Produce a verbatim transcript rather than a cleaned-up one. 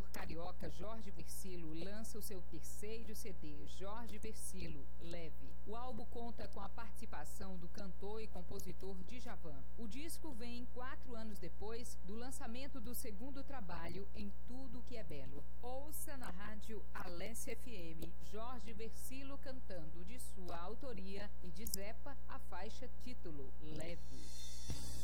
cantor carioca Jorge Vercillo lança o seu terceiro C D, Jorge Vercillo, Leve. O álbum conta com a participação do cantor e compositor Djavan. O disco vem quatro anos depois do lançamento do segundo trabalho, Em Tudo Que É Belo. Ouça na rádio Alessia F M, Jorge Vercillo cantando de sua autoria e de Zepa a faixa título, Leve.